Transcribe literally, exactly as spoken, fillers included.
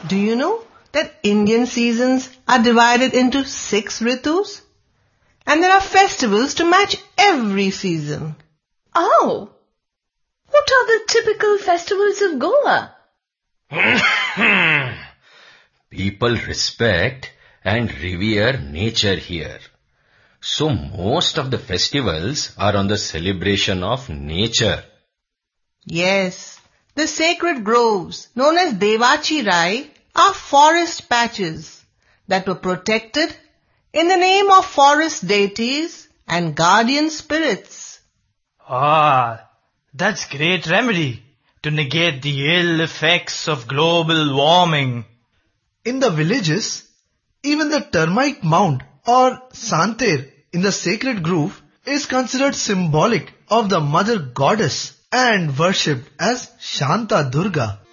Do you know that Indian seasons are divided into six ritus? And there are festivals to match every season. Oh! What are the typical festivals of Goa? People respect and revere nature here. So most of the festivals are on the celebration of nature. Yes, the sacred groves known as Devachirai are forest patches that were protected in the name of forest deities and guardian spirits. Ah, that's great remedy to negate the ill effects of global warming. In the villages, even the termite mound or santer in the sacred grove is considered symbolic of the mother goddess and worshipped as Shanta Durga.